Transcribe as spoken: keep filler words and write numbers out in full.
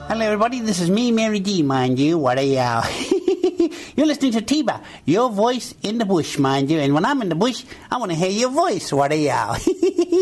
Hello, everybody. This is me, Mary D, mind you. What a yow. You're listening to Tiba, your voice in the bush, mind you. And when I'm in the bush, I want to hear your voice. What a yow.